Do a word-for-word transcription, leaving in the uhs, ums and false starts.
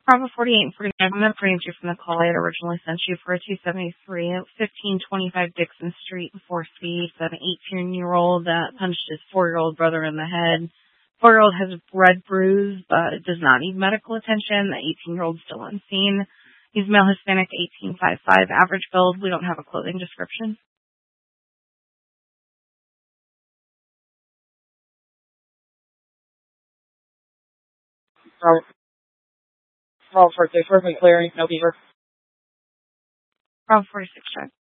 Bravo forty-eight and forty-nine, I'm going to preempt you from the call I had originally sent you for a two seventy-three at fifteen twenty-five Dixon Street, four speed. It's an eighteen-year-old that punched his four-year-old brother in the head. Four-year-old has a red bruise, but does not need medical attention. The eighteen-year-old is still unseen. He's male Hispanic, eighteen five five, average build. We don't have a clothing description. Bravo, Bravo forty-six, perfect clearing, no fever. Bravo forty-six, check.